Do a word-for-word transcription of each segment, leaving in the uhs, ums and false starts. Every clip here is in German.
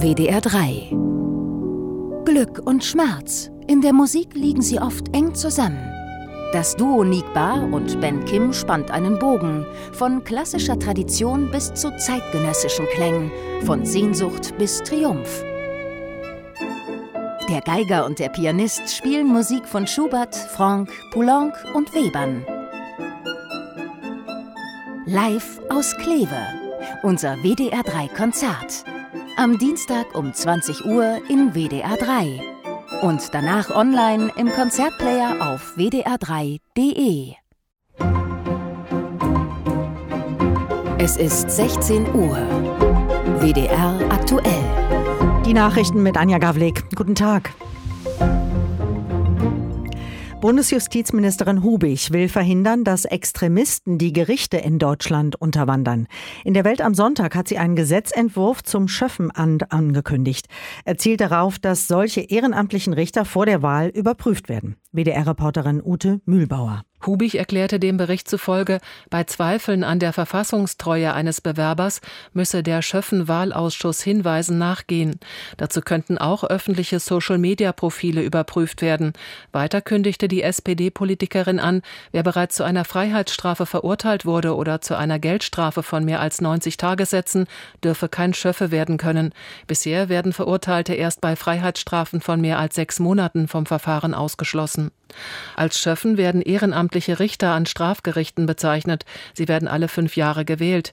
W D R drei. Glück und Schmerz. In der Musik liegen sie oft eng zusammen. Das Duo Nick Bar und Ben Kim spannt einen Bogen. Von klassischer Tradition bis zu zeitgenössischen Klängen. Von Sehnsucht bis Triumph. Der Geiger und der Pianist spielen Musik von Schubert, Franck, Poulenc und Webern. Live aus Kleve. Unser W D R drei Konzert. Am Dienstag um zwanzig Uhr in W D R drei. Und danach online im Konzertplayer auf w d r drei punkt d e. Es ist sechzehn Uhr. W D R aktuell. Die Nachrichten mit Anja Gawlik. Guten Tag. Bundesjustizministerin Hubig will verhindern, dass Extremisten die Gerichte in Deutschland unterwandern. In der Welt am Sonntag hat sie einen Gesetzentwurf zum Schöffenamt angekündigt. Er zielt darauf, dass solche ehrenamtlichen Richter vor der Wahl überprüft werden. W D R-Reporterin Ute Mühlbauer. Hubig erklärte dem Bericht zufolge, bei Zweifeln an der Verfassungstreue eines Bewerbers müsse der Schöffen-Wahlausschuss Hinweisen nachgehen. Dazu könnten auch öffentliche Social-Media-Profile überprüft werden. Weiter kündigte die S P D-Politikerin an, wer bereits zu einer Freiheitsstrafe verurteilt wurde oder zu einer Geldstrafe von mehr als neunzig Tagessätzen, dürfe kein Schöffe werden können. Bisher werden Verurteilte erst bei Freiheitsstrafen von mehr als sechs Monaten vom Verfahren ausgeschlossen. Als Schöffen werden ehrenamtliche Richter an Strafgerichten bezeichnet. Sie werden alle fünf Jahre gewählt.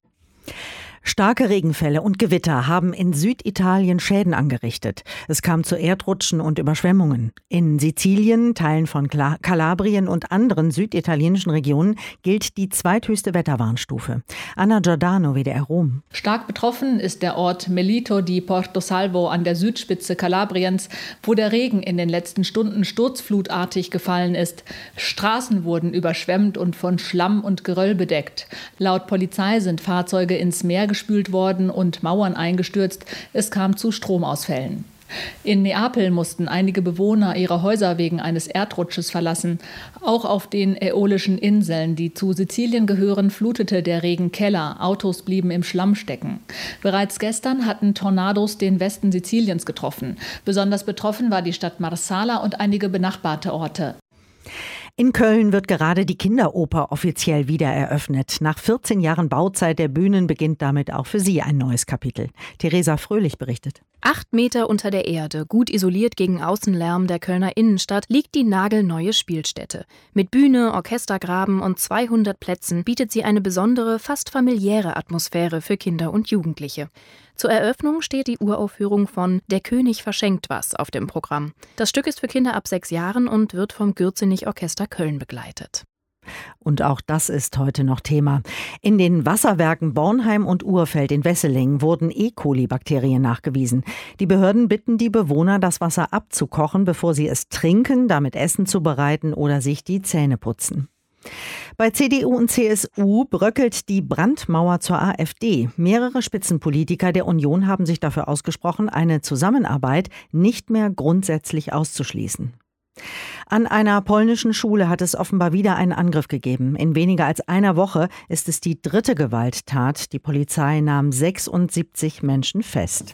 Starke Regenfälle und Gewitter haben in Süditalien Schäden angerichtet. Es kam zu Erdrutschen und Überschwemmungen. In Sizilien, Teilen von Kalabrien und anderen süditalienischen Regionen gilt die zweithöchste Wetterwarnstufe. Anna Giordano, W D R Rom. Stark betroffen ist der Ort Melito di Porto Salvo an der Südspitze Kalabriens, wo der Regen in den letzten Stunden sturzflutartig gefallen ist. Straßen wurden überschwemmt und von Schlamm und Geröll bedeckt. Laut Polizei sind Fahrzeuge ins Meer gespült worden und Mauern eingestürzt. Es kam zu Stromausfällen. In Neapel mussten einige Bewohner ihre Häuser wegen eines Erdrutsches verlassen. Auch auf den Äolischen Inseln, die zu Sizilien gehören, flutete der Regen Keller. Autos blieben im Schlamm stecken. Bereits gestern hatten Tornados den Westen Siziliens getroffen. Besonders betroffen war die Stadt Marsala und einige benachbarte Orte. In Köln wird gerade die Kinderoper offiziell wieder eröffnet. Nach vierzehn Jahren Bauzeit der Bühnen beginnt damit auch für sie ein neues Kapitel. Theresa Fröhlich berichtet. Acht Meter unter der Erde, gut isoliert gegen Außenlärm der Kölner Innenstadt, liegt die nagelneue Spielstätte. Mit Bühne, Orchestergraben und zweihundert Plätzen bietet sie eine besondere, fast familiäre Atmosphäre für Kinder und Jugendliche. Zur Eröffnung steht die Uraufführung von Der König verschenkt was auf dem Programm. Das Stück ist für Kinder ab sechs Jahren und wird vom Gürzenich Orchester Köln begleitet. Und auch das ist heute noch Thema. In den Wasserwerken Bornheim und Urfeld in Wesseling wurden E. coli-Bakterien nachgewiesen. Die Behörden bitten die Bewohner, das Wasser abzukochen, bevor sie es trinken, damit Essen zubereiten oder sich die Zähne putzen. Bei C D U und C S U bröckelt die Brandmauer zur AfD. Mehrere Spitzenpolitiker der Union haben sich dafür ausgesprochen, eine Zusammenarbeit nicht mehr grundsätzlich auszuschließen. An einer polnischen Schule hat es offenbar wieder einen Angriff gegeben. In weniger als einer Woche ist es die dritte Gewalttat. Die Polizei nahm sechsundsiebzig Menschen fest.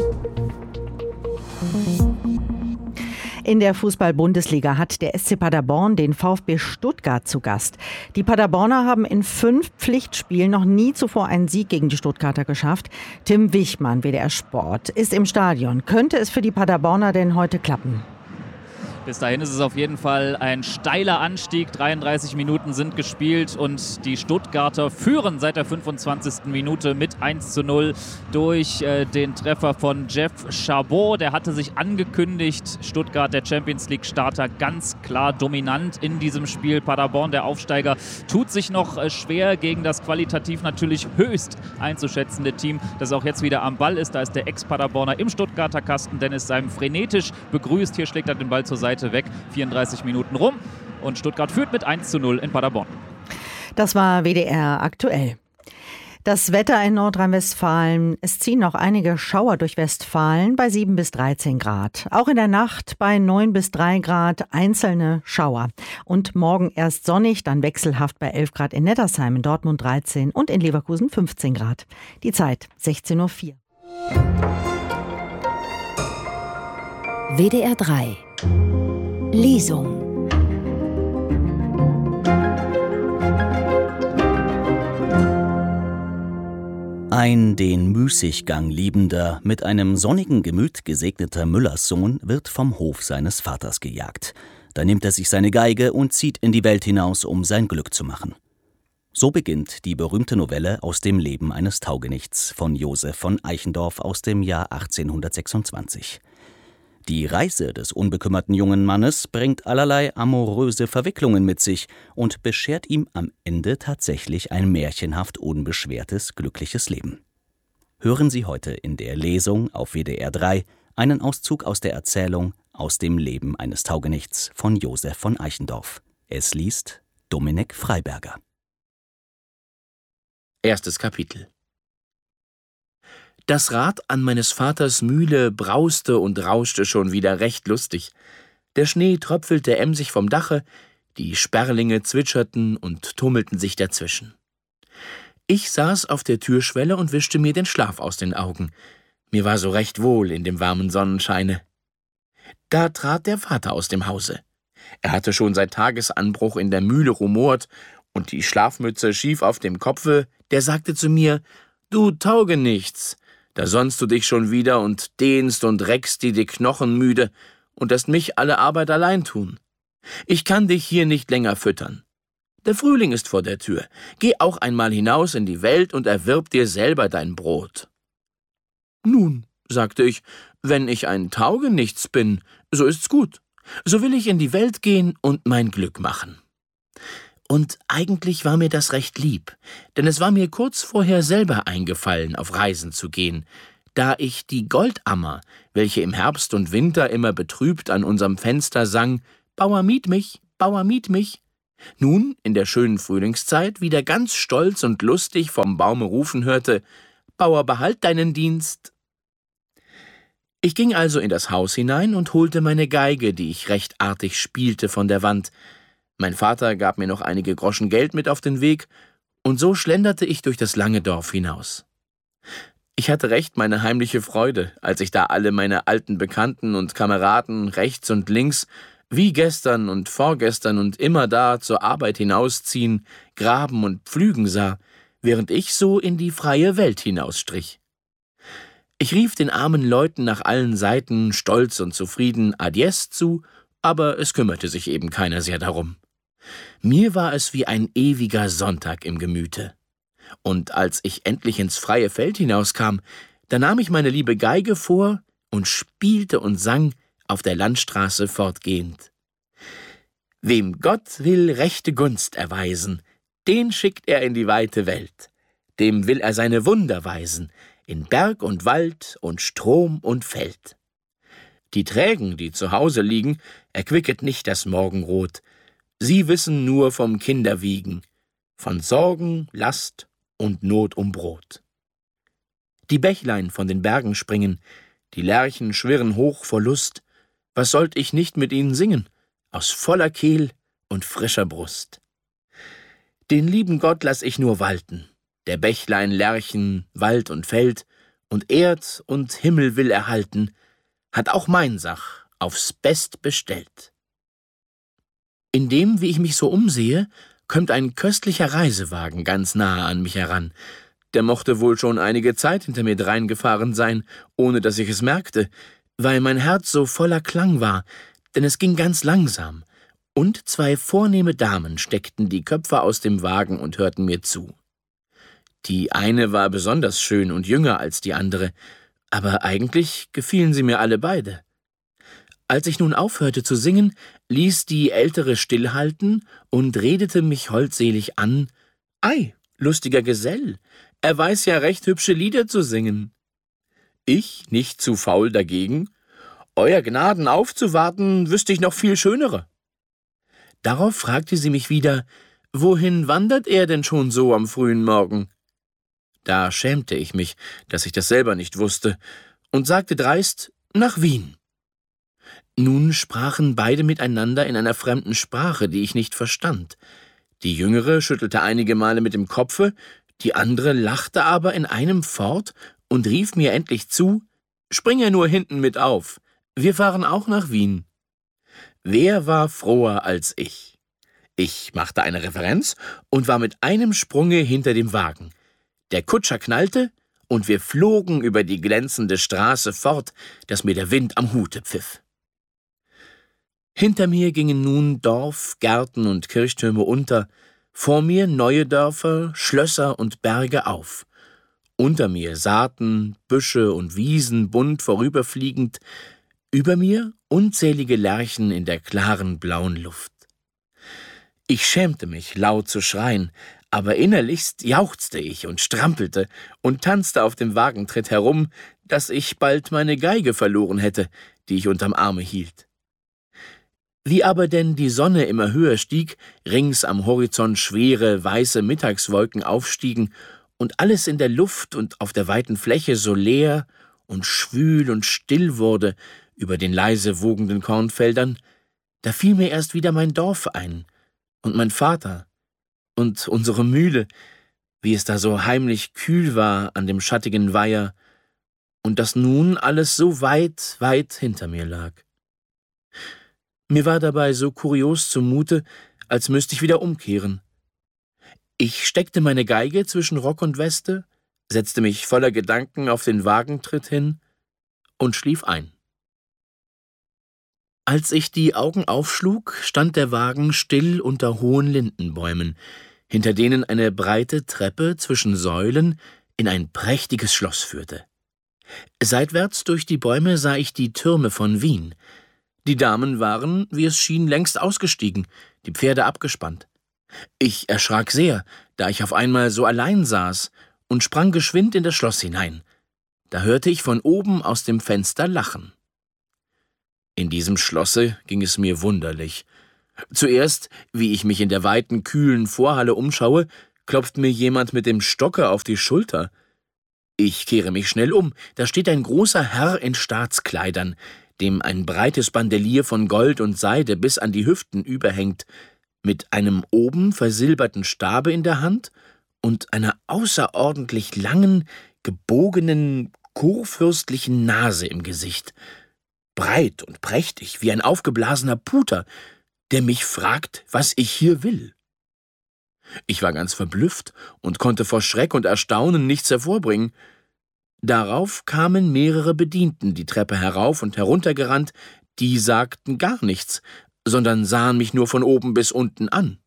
In der Fußball-Bundesliga hat der S C Paderborn den VfB Stuttgart zu Gast. Die Paderborner haben in fünf Pflichtspielen noch nie zuvor einen Sieg gegen die Stuttgarter geschafft. Tim Wichmann, W D R Sport, ist im Stadion. Könnte es für die Paderborner denn heute klappen? Bis dahin ist es auf jeden Fall ein steiler Anstieg. dreiunddreißig Minuten sind gespielt und die Stuttgarter führen seit der fünfundzwanzigsten Minute mit eins zu null durch äh, den Treffer von Jeff Chabot. Der hatte sich angekündigt. Stuttgart, der Champions-League-Starter, ganz klar dominant in diesem Spiel. Paderborn, der Aufsteiger, tut sich noch äh, schwer gegen das qualitativ natürlich höchst einzuschätzende Team, das auch jetzt wieder am Ball ist. Da ist der Ex-Paderborner im Stuttgarter Kasten, Dennis Seim frenetisch begrüßt. Hier schlägt er den Ball zur Seite weg, vierunddreißig Minuten rum und Stuttgart führt mit eins zu null in Paderborn. Das war W D R aktuell. Das Wetter in Nordrhein-Westfalen. Es ziehen noch einige Schauer durch Westfalen bei sieben bis dreizehn Grad. Auch in der Nacht bei neun bis drei Grad einzelne Schauer. Und morgen erst sonnig, dann wechselhaft bei elf Grad in Nettersheim, in Dortmund dreizehn und in Leverkusen fünfzehn Grad. Die Zeit sechzehn Uhr vier. W D R drei Lesung. Ein den Müßiggang liebender, mit einem sonnigen Gemüt gesegneter Müllerssohn wird vom Hof seines Vaters gejagt. Da nimmt er sich seine Geige und zieht in die Welt hinaus, um sein Glück zu machen. So beginnt die berühmte Novelle Aus dem Leben eines Taugenichts von Joseph von Eichendorff aus dem Jahr achtzehnhundertsechsundzwanzig. Die Reise des unbekümmerten jungen Mannes bringt allerlei amoröse Verwicklungen mit sich und beschert ihm am Ende tatsächlich ein märchenhaft unbeschwertes, glückliches Leben. Hören Sie heute in der Lesung auf W D R drei einen Auszug aus der Erzählung Aus dem Leben eines Taugenichts von Joseph von Eichendorff. Es liest Dominik Freiberger. Erstes Kapitel. Das Rad an meines Vaters Mühle brauste und rauschte schon wieder recht lustig. Der Schnee tröpfelte emsig vom Dache, die Sperlinge zwitscherten und tummelten sich dazwischen. Ich saß auf der Türschwelle und wischte mir den Schlaf aus den Augen. Mir war so recht wohl in dem warmen Sonnenscheine. Da trat der Vater aus dem Hause. Er hatte schon seit Tagesanbruch in der Mühle rumort und die Schlafmütze schief auf dem Kopfe. Der sagte zu mir: »Du Taugenichts, da sonnst du dich schon wieder und dehnst und reckst dir die Knochen müde und lässt mich alle Arbeit allein tun. Ich kann dich hier nicht länger füttern. Der Frühling ist vor der Tür. Geh auch einmal hinaus in die Welt und erwirb dir selber dein Brot.« »Nun«, sagte ich, »wenn ich ein Taugenichts bin, so ist's gut. So will ich in die Welt gehen und mein Glück machen.« Und eigentlich war mir das recht lieb, denn es war mir kurz vorher selber eingefallen, auf Reisen zu gehen, da ich die Goldammer, welche im Herbst und Winter immer betrübt an unserem Fenster sang, »Bauer, miet mich, Bauer, miet mich«, nun in der schönen Frühlingszeit wieder ganz stolz und lustig vom Baume rufen hörte, »Bauer, behalt deinen Dienst«. Ich ging also in das Haus hinein und holte meine Geige, die ich recht artig spielte, von der Wand. Mein Vater gab mir noch einige Groschen Geld mit auf den Weg, und so schlenderte ich durch das lange Dorf hinaus. Ich hatte recht meine heimliche Freude, als ich da alle meine alten Bekannten und Kameraden rechts und links, wie gestern und vorgestern und immer da zur Arbeit hinausziehen, graben und pflügen sah, während ich so in die freie Welt hinausstrich. Ich rief den armen Leuten nach allen Seiten stolz und zufrieden Adies zu, aber es kümmerte sich eben keiner sehr darum. Mir war es wie ein ewiger Sonntag im Gemüte. Und als ich endlich ins freie Feld hinauskam, da nahm ich meine liebe Geige vor und spielte und sang auf der Landstraße fortgehend. »Wem Gott will rechte Gunst erweisen, den schickt er in die weite Welt. Dem will er seine Wunder weisen, in Berg und Wald und Strom und Feld. Die Trägen, die zu Hause liegen, erquicket nicht das Morgenrot. Sie wissen nur vom Kinderwiegen, von Sorgen, Last und Not um Brot. Die Bächlein von den Bergen springen, die Lerchen schwirren hoch vor Lust. Was sollt ich nicht mit ihnen singen, aus voller Kehl und frischer Brust? Den lieben Gott lass ich nur walten, der Bächlein, Lerchen, Wald und Feld, und Erd und Himmel will erhalten, hat auch mein Sach aufs Best bestellt. Indem, wie ich mich so umsehe, kommt ein köstlicher Reisewagen ganz nahe an mich heran. Der mochte wohl schon einige Zeit hinter mir dreingefahren sein, ohne dass ich es merkte, weil mein Herz so voller Klang war, denn es ging ganz langsam, und zwei vornehme Damen steckten die Köpfe aus dem Wagen und hörten mir zu. Die eine war besonders schön und jünger als die andere, aber eigentlich gefielen sie mir alle beide. Als ich nun aufhörte zu singen, ließ die Ältere stillhalten und redete mich holdselig an. »Ei, lustiger Gesell, er weiß ja recht hübsche Lieder zu singen.« Ich, nicht zu faul dagegen, »Euer Gnaden aufzuwarten, wüsste ich noch viel schönere.« Darauf fragte sie mich wieder, wohin wandert er denn schon so am frühen Morgen? Da schämte ich mich, dass ich das selber nicht wusste, und sagte dreist, nach Wien. Nun sprachen beide miteinander in einer fremden Sprache, die ich nicht verstand. Die Jüngere schüttelte einige Male mit dem Kopfe, die andere lachte aber in einem fort und rief mir endlich zu, »Springe nur hinten mit auf, Wir fahren auch nach Wien. Wer war froher als ich? Ich machte eine Reverenz und war mit einem Sprunge hinter dem Wagen. Der Kutscher knallte, und wir flogen über die glänzende Straße fort, dass mir der Wind am Hute pfiff. Hinter mir gingen nun Dorf, Gärten und Kirchtürme unter, vor mir neue Dörfer, Schlösser und Berge auf. Unter mir Saaten, Büsche und Wiesen bunt vorüberfliegend, über mir unzählige Lerchen in der klaren blauen Luft. Ich schämte mich, laut zu schreien, aber innerlichst jauchzte ich und strampelte und tanzte auf dem Wagentritt herum, dass ich bald meine Geige verloren hätte, die ich unterm Arme hielt. Wie aber denn die Sonne immer höher stieg, rings am Horizont schwere, weiße Mittagswolken aufstiegen und alles in der Luft und auf der weiten Fläche so leer und schwül und still wurde über den leise wogenden Kornfeldern, da fiel mir erst wieder mein Dorf ein und mein Vater und unsere Mühle, wie es da so heimlich kühl war an dem schattigen Weiher, und dass nun alles so weit, weit hinter mir lag. Mir war dabei so kurios zumute, als müsste ich wieder umkehren. Ich steckte meine Geige zwischen Rock und Weste, setzte mich voller Gedanken auf den Wagentritt hin und schlief ein. Als ich die Augen aufschlug, stand der Wagen still unter hohen Lindenbäumen, hinter denen eine breite Treppe zwischen Säulen in ein prächtiges Schloss führte. Seitwärts durch die Bäume sah ich die Türme von Wien. Die Damen waren, wie es schien, längst ausgestiegen, die Pferde abgespannt. Ich erschrak sehr, da ich auf einmal so allein saß, und sprang geschwind in das Schloss hinein. Da hörte ich von oben aus dem Fenster lachen. In diesem Schlosse ging es mir wunderlich. Zuerst, wie ich mich in der weiten, kühlen Vorhalle umschaue, klopft mir jemand mit dem Stocke auf die Schulter. Ich kehre mich schnell um, da steht ein großer Herr in Staatskleidern, dem ein breites Bandelier von Gold und Seide bis an die Hüften überhängt, mit einem oben versilberten Stabe in der Hand und einer außerordentlich langen, gebogenen, kurfürstlichen Nase im Gesicht, breit und prächtig wie ein aufgeblasener Puter, der mich fragt, was ich hier will. Ich war ganz verblüfft und konnte vor Schreck und Erstaunen nichts hervorbringen. Darauf kamen mehrere Bedienten die Treppe herauf und heruntergerannt, die sagten gar nichts, sondern sahen mich nur von oben bis unten an.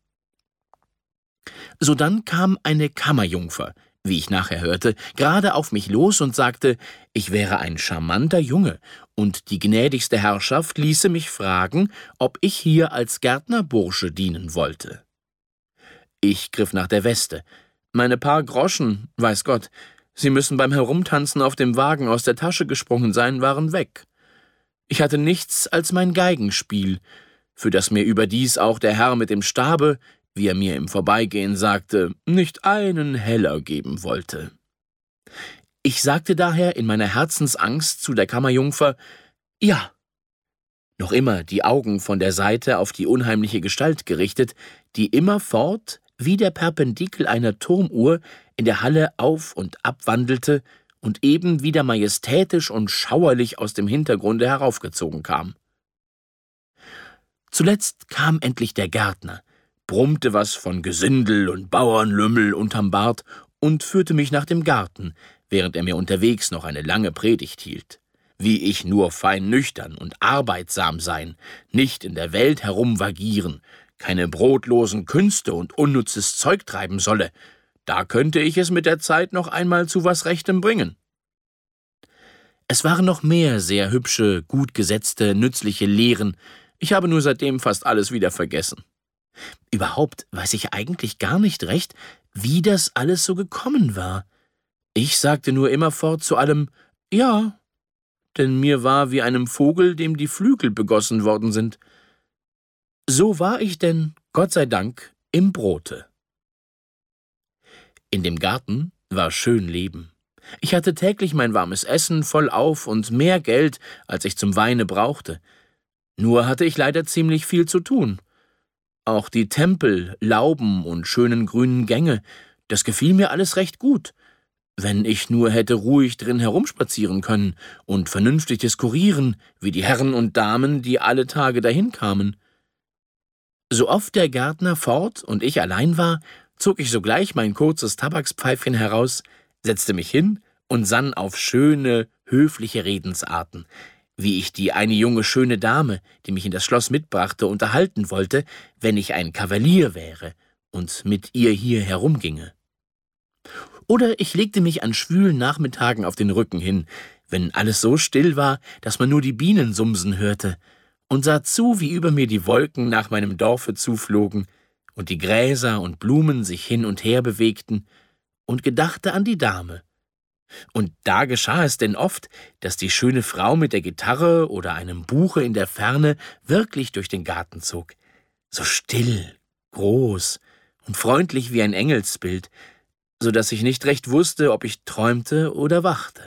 Sodann kam eine Kammerjungfer, wie ich nachher hörte, gerade auf mich los und sagte, ich wäre ein charmanter Junge und die gnädigste Herrschaft ließe mich fragen, ob ich hier als Gärtnerbursche dienen wollte. Ich griff nach der Weste. Meine paar Groschen, weiß Gott, sie müssen beim Herumtanzen auf dem Wagen aus der Tasche gesprungen sein, waren weg. Ich hatte nichts als mein Geigenspiel, für das mir überdies auch der Herr mit dem Stabe, wie er mir im Vorbeigehen sagte, nicht einen Heller geben wollte. Ich sagte daher in meiner Herzensangst zu der Kammerjungfer, ja. Noch immer die Augen von der Seite auf die unheimliche Gestalt gerichtet, die immerfort, wie der Perpendikel einer Turmuhr, in der Halle auf und ab wandelte und eben wieder majestätisch und schauerlich aus dem Hintergrunde heraufgezogen kam. Zuletzt kam endlich der Gärtner, brummte was von Gesindel und Bauernlümmel unterm Bart und führte mich nach dem Garten, während er mir unterwegs noch eine lange Predigt hielt, wie ich nur fein nüchtern und arbeitsam sein, nicht in der Welt herumvagieren, keine brotlosen Künste und unnützes Zeug treiben solle, da könnte ich es mit der Zeit noch einmal zu was Rechtem bringen. Es waren noch mehr sehr hübsche, gut gesetzte, nützliche Lehren, ich habe nur seitdem fast alles wieder vergessen. Überhaupt weiß ich eigentlich gar nicht recht, wie das alles so gekommen war. Ich sagte nur immerfort zu allem, ja, denn mir war wie einem Vogel, dem die Flügel begossen worden sind. So war ich denn, Gott sei Dank, im Brote. In dem Garten war schön Leben. Ich hatte täglich mein warmes Essen vollauf und mehr Geld, als ich zum Weine brauchte. Nur hatte ich leider ziemlich viel zu tun. Auch die Tempel, Lauben und schönen grünen Gänge, das gefiel mir alles recht gut. Wenn ich nur hätte ruhig drin herumspazieren können und vernünftig diskurieren, wie die Herren und Damen, die alle Tage dahin kamen. So oft der Gärtner fort und ich allein war, zog ich sogleich mein kurzes Tabakspfeifchen heraus, setzte mich hin und sann auf schöne, höfliche Redensarten, wie ich die eine junge, schöne Dame, die mich in das Schloss mitbrachte, unterhalten wollte, wenn ich ein Kavalier wäre und mit ihr hier herumginge. Oder ich legte mich an schwülen Nachmittagen auf den Rücken hin, wenn alles so still war, dass man nur die Bienen sumsen hörte, und sah zu, wie über mir die Wolken nach meinem Dorfe zuflogen und die Gräser und Blumen sich hin und her bewegten, und gedachte an die Dame. Und da geschah es denn oft, dass die schöne Frau mit der Gitarre oder einem Buche in der Ferne wirklich durch den Garten zog, so still, groß und freundlich wie ein Engelsbild, so dass ich nicht recht wusste, ob ich träumte oder wachte.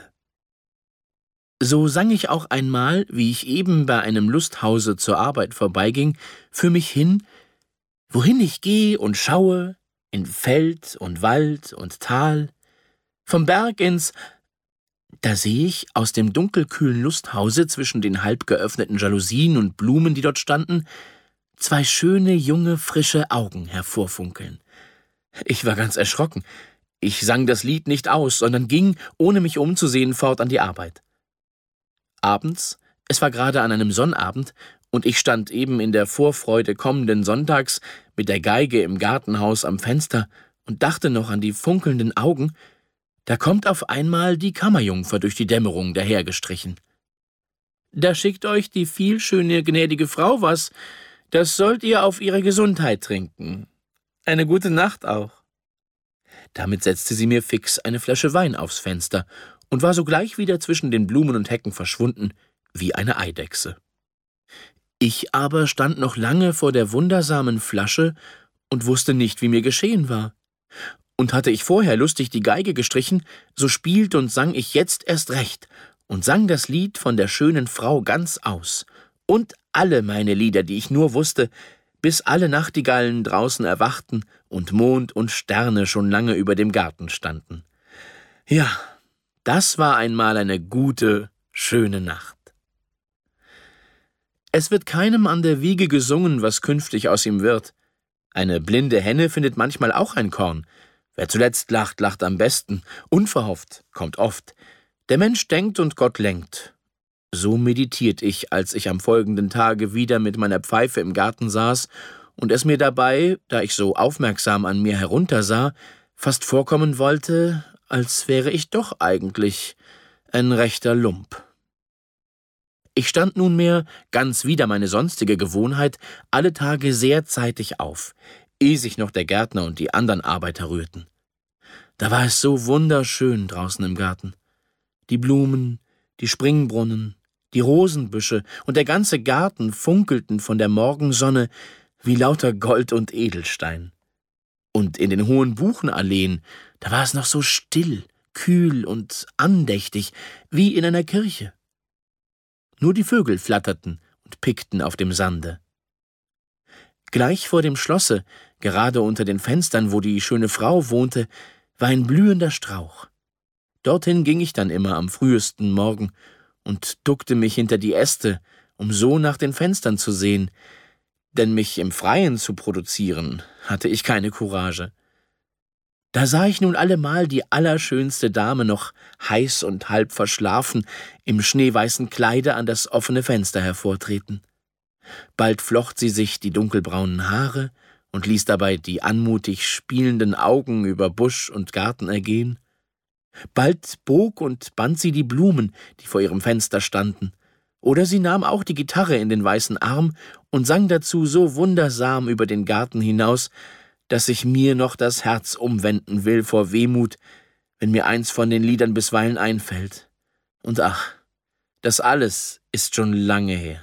So sang ich auch einmal, wie ich eben bei einem Lusthause zur Arbeit vorbeiging, für mich hin, wohin ich gehe und schaue, in Feld und Wald und Tal, vom Berg ins, da sehe ich aus dem dunkelkühlen Lusthause zwischen den halb geöffneten Jalousien und Blumen, die dort standen, zwei schöne, junge, frische Augen hervorfunkeln. Ich war ganz erschrocken. Ich sang das Lied nicht aus, sondern ging, ohne mich umzusehen, fort an die Arbeit. Abends, es war gerade an einem Sonnabend, und ich stand eben in der Vorfreude kommenden Sonntags mit der Geige im Gartenhaus am Fenster und dachte noch an die funkelnden Augen, da kommt auf einmal die Kammerjungfer durch die Dämmerung dahergestrichen. »Da schickt euch die vielschöne, gnädige Frau was, das sollt ihr auf ihre Gesundheit trinken. Eine gute Nacht auch.« Damit setzte sie mir fix eine Flasche Wein aufs Fenster und war sogleich wieder zwischen den Blumen und Hecken verschwunden, wie eine Eidechse. Ich aber stand noch lange vor der wundersamen Flasche und wusste nicht, wie mir geschehen war. Und hatte ich vorher lustig die Geige gestrichen, so spielte und sang ich jetzt erst recht und sang das Lied von der schönen Frau ganz aus und alle meine Lieder, die ich nur wusste, bis alle Nachtigallen draußen erwachten und Mond und Sterne schon lange über dem Garten standen. Ja, das war einmal eine gute, schöne Nacht. Es wird keinem an der Wiege gesungen, was künftig aus ihm wird. Eine blinde Henne findet manchmal auch ein Korn. Wer zuletzt lacht, lacht am besten. Unverhofft kommt oft. Der Mensch denkt und Gott lenkt. So meditiert ich, als ich am folgenden Tage wieder mit meiner Pfeife im Garten saß und es mir dabei, da ich so aufmerksam an mir heruntersah, fast vorkommen wollte, als wäre ich doch eigentlich ein rechter Lump. Ich stand nunmehr, ganz wider meine sonstige Gewohnheit, alle Tage sehr zeitig auf, ehe sich noch der Gärtner und die anderen Arbeiter rührten. Da war es so wunderschön draußen im Garten. Die Blumen, die Springbrunnen, die Rosenbüsche und der ganze Garten funkelten von der Morgensonne wie lauter Gold und Edelstein. Und in den hohen Buchenalleen, da war es noch so still, kühl und andächtig, wie in einer Kirche. Nur die Vögel flatterten und pickten auf dem Sande. Gleich vor dem Schlosse, gerade unter den Fenstern, wo die schöne Frau wohnte, war ein blühender Strauch. Dorthin ging ich dann immer am frühesten Morgen und duckte mich hinter die Äste, um so nach den Fenstern zu sehen, denn mich im Freien zu produzieren, hatte ich keine Courage. Da sah ich nun allemal die allerschönste Dame noch heiß und halb verschlafen im schneeweißen Kleide an das offene Fenster hervortreten. Bald flocht sie sich die dunkelbraunen Haare und ließ dabei die anmutig spielenden Augen über Busch und Garten ergehen. Bald bog und band sie die Blumen, die vor ihrem Fenster standen, oder sie nahm auch die Gitarre in den weißen Arm und sang dazu so wundersam über den Garten hinaus, dass ich mir noch das Herz umwenden will vor Wehmut, wenn mir eins von den Liedern bisweilen einfällt. Und ach, das alles ist schon lange her.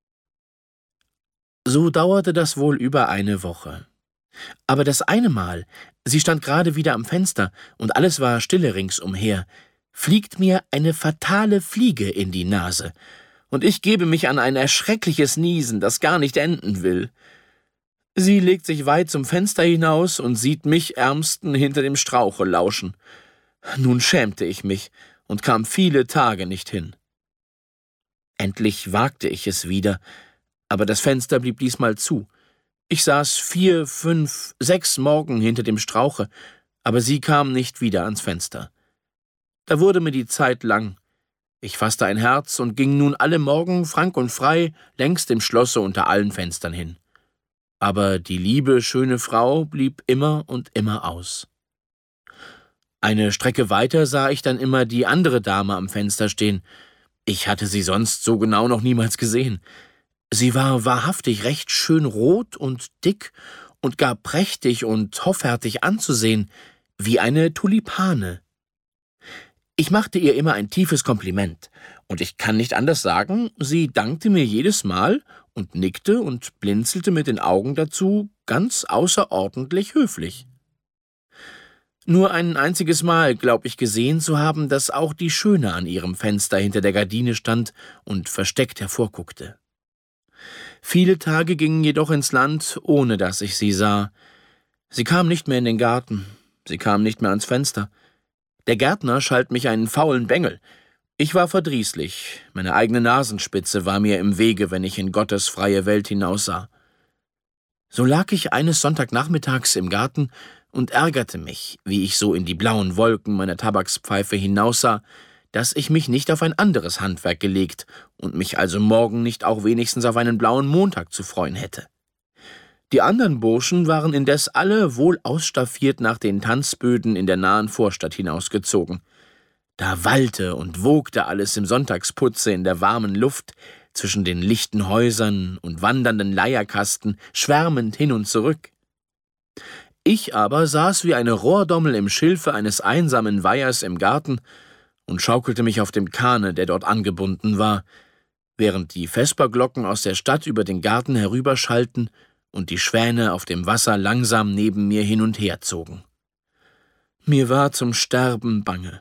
So dauerte das wohl über eine Woche. Aber das eine Mal, sie stand gerade wieder am Fenster und alles war stille ringsumher, fliegt mir eine fatale Fliege in die Nase, und ich gebe mich an ein erschreckliches Niesen, das gar nicht enden will. Sie legt sich weit zum Fenster hinaus und sieht mich ärmsten hinter dem Strauche lauschen. Nun schämte ich mich und kam viele Tage nicht hin. Endlich wagte ich es wieder, aber das Fenster blieb diesmal zu. Ich saß vier, fünf, sechs Morgen hinter dem Strauche, aber sie kam nicht wieder ans Fenster. Da wurde mir die Zeit lang. Ich fasste ein Herz und ging nun alle Morgen frank und frei längs dem Schlosse unter allen Fenstern hin. Aber die liebe, schöne Frau blieb immer und immer aus. Eine Strecke weiter sah ich dann immer die andere Dame am Fenster stehen. Ich hatte sie sonst so genau noch niemals gesehen. Sie war wahrhaftig recht schön rot und dick und gar prächtig und hoffärtig anzusehen, wie eine Tulipane. Ich machte ihr immer ein tiefes Kompliment, und ich kann nicht anders sagen, sie dankte mir jedes Mal und nickte und blinzelte mit den Augen dazu ganz außerordentlich höflich. Nur ein einziges Mal glaub ich gesehen zu haben, dass auch die Schöne an ihrem Fenster hinter der Gardine stand und versteckt hervorguckte. Viele Tage gingen jedoch ins Land, ohne dass ich sie sah. Sie kam nicht mehr in den Garten, sie kam nicht mehr ans Fenster. Der Gärtner schalt mich einen faulen Bengel. Ich war verdrießlich, meine eigene Nasenspitze war mir im Wege, wenn ich in Gottes freie Welt hinaussah. So lag ich eines Sonntagnachmittags im Garten und ärgerte mich, wie ich so in die blauen Wolken meiner Tabakspfeife hinaussah, dass ich mich nicht auf ein anderes Handwerk gelegt und mich also morgen nicht auch wenigstens auf einen blauen Montag zu freuen hätte. Die anderen Burschen waren indes alle wohl ausstaffiert nach den Tanzböden in der nahen Vorstadt hinausgezogen. Da wallte und wogte alles im Sonntagsputze in der warmen Luft, zwischen den lichten Häusern und wandernden Leierkasten, schwärmend hin und zurück. Ich aber saß wie eine Rohrdommel im Schilfe eines einsamen Weihers im Garten und schaukelte mich auf dem Kahne, der dort angebunden war, während die Vesperglocken aus der Stadt über den Garten herüberschallten und die Schwäne auf dem Wasser langsam neben mir hin und her zogen. Mir war zum Sterben bange.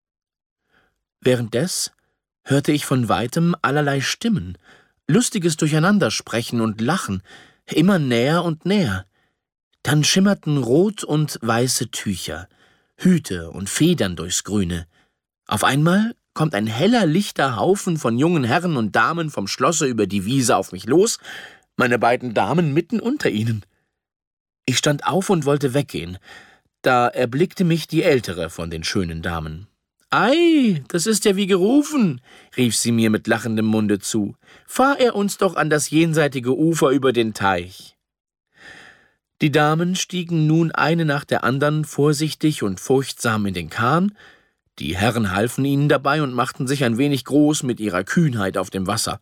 Währenddes hörte ich von weitem allerlei Stimmen, lustiges Durcheinandersprechen und Lachen, immer näher und näher. Dann schimmerten rot und weiße Tücher, Hüte und Federn durchs Grüne. Auf einmal kommt ein heller, lichter Haufen von jungen Herren und Damen vom Schlosse über die Wiese auf mich los, meine beiden Damen mitten unter ihnen. Ich stand auf und wollte weggehen. Da erblickte mich die ältere von den schönen Damen. »Ei, das ist ja wie gerufen«, rief sie mir mit lachendem Munde zu. »Fahr er uns doch an das jenseitige Ufer über den Teich.« Die Damen stiegen nun eine nach der andern vorsichtig und furchtsam in den Kahn. Die Herren halfen ihnen dabei und machten sich ein wenig groß mit ihrer Kühnheit auf dem Wasser.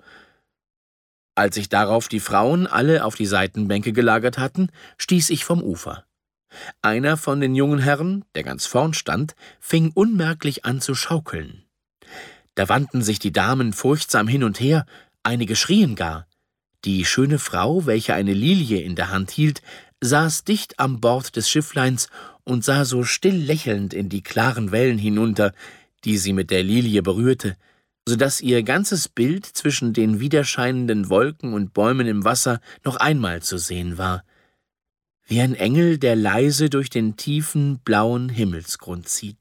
Als sich darauf die Frauen alle auf die Seitenbänke gelagert hatten, stieß ich vom Ufer. Einer von den jungen Herren, der ganz vorn stand, fing unmerklich an zu schaukeln. Da wandten sich die Damen furchtsam hin und her, einige schrien gar. Die schöne Frau, welche eine Lilie in der Hand hielt, saß dicht am Bord des Schiffleins und sah so still lächelnd in die klaren Wellen hinunter, die sie mit der Lilie berührte, so daß ihr ganzes Bild zwischen den widerscheinenden Wolken und Bäumen im Wasser noch einmal zu sehen war. Wie ein Engel, der leise durch den tiefen, blauen Himmelsgrund zieht.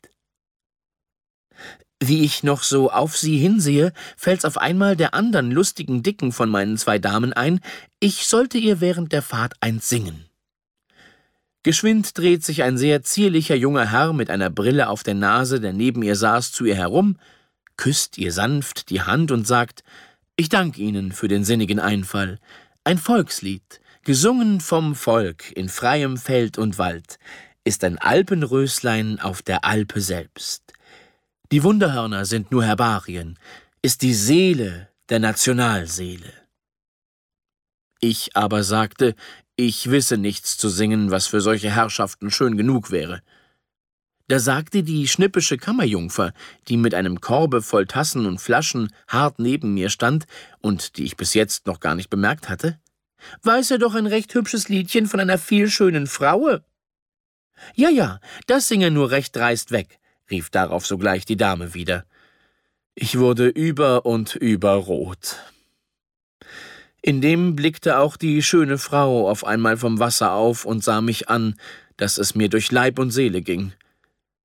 Wie ich noch so auf sie hinsehe, fällt's auf einmal der andern lustigen Dicken von meinen zwei Damen ein, ich sollte ihr während der Fahrt eins singen. Geschwind dreht sich ein sehr zierlicher junger Herr mit einer Brille auf der Nase, der neben ihr saß, zu ihr herum, küsst ihr sanft die Hand und sagt, »Ich dank Ihnen für den sinnigen Einfall. Ein Volkslied, gesungen vom Volk in freiem Feld und Wald, ist ein Alpenröslein auf der Alpe selbst. Die Wunderhörner sind nur Herbarien, ist die Seele der Nationalseele.« Ich aber sagte, ich wisse nichts zu singen, was für solche Herrschaften schön genug wäre. Da sagte die schnippische Kammerjungfer, die mit einem Korbe voll Tassen und Flaschen hart neben mir stand und die ich bis jetzt noch gar nicht bemerkt hatte, »Weiß er doch ein recht hübsches Liedchen von einer viel schönen Fraue?« »Ja, ja, das singe nur recht dreist weg«, rief darauf sogleich die Dame wieder. Ich wurde über und über rot. Indem blickte auch die schöne Frau auf einmal vom Wasser auf und sah mich an, dass es mir durch Leib und Seele ging.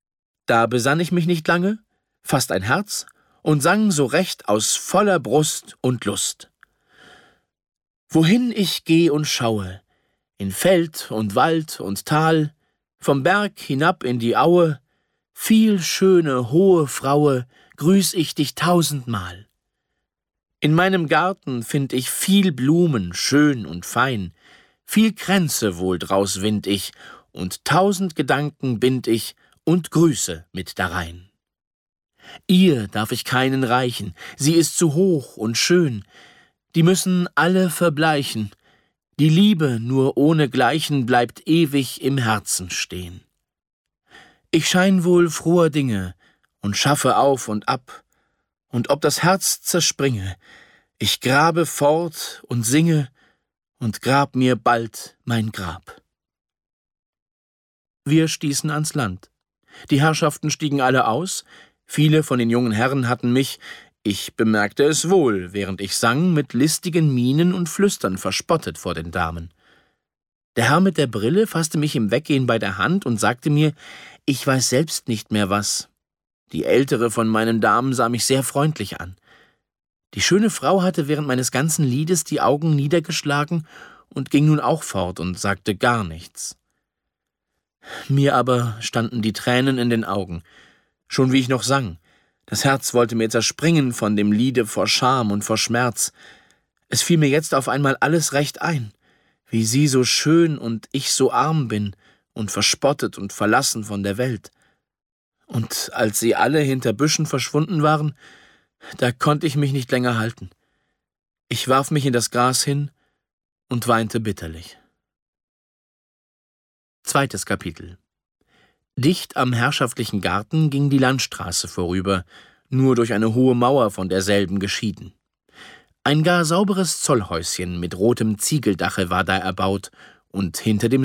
Da besann ich mich nicht lange, fasst ein Herz und sang so recht aus voller Brust und Lust. Wohin ich geh und schaue, in Feld und Wald und Tal, vom Berg hinab in die Aue, viel schöne, hohe Fraue, grüß ich dich tausendmal. In meinem Garten find ich viel Blumen, schön und fein, viel Kränze wohl draus wind ich, und tausend Gedanken bind ich und Grüße mit darein. Ihr darf ich keinen reichen, sie ist zu hoch und schön, die müssen alle verbleichen, die Liebe nur ohnegleichen bleibt ewig im Herzen stehen. Ich schein wohl froher Dinge und schaffe auf und ab, und ob das Herz zerspringe, ich grabe fort und singe und grab mir bald mein Grab. Wir stießen ans Land. Die Herrschaften stiegen alle aus, viele von den jungen Herren hatten mich, ich bemerkte es wohl, während ich sang, mit listigen Mienen und Flüstern verspottet vor den Damen. Der Herr mit der Brille fasste mich im Weggehen bei der Hand und sagte mir, ich weiß selbst nicht mehr was. Die ältere von meinen Damen sah mich sehr freundlich an. Die schöne Frau hatte während meines ganzen Liedes die Augen niedergeschlagen und ging nun auch fort und sagte gar nichts. Mir aber standen die Tränen in den Augen, schon wie ich noch sang. Das Herz wollte mir zerspringen von dem Liede vor Scham und vor Schmerz. Es fiel mir jetzt auf einmal alles recht ein, wie sie so schön und ich so arm bin und verspottet und verlassen von der Welt. Und als sie alle hinter Büschen verschwunden waren, da konnte ich mich nicht länger halten. Ich warf mich in das Gras hin und weinte bitterlich. Zweites Kapitel. Dicht am herrschaftlichen Garten ging die Landstraße vorüber, nur durch eine hohe Mauer von derselben geschieden. Ein gar sauberes Zollhäuschen mit rotem Ziegeldache war da erbaut, und hinter dem